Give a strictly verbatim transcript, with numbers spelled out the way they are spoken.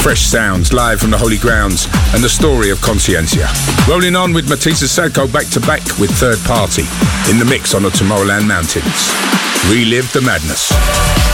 fresh sounds live from the Holy Grounds and the story of Consciencia. Rolling on with Matisse Sadko back to back with Third Party in the mix on the Tomorrowland Mountains. Relive the madness.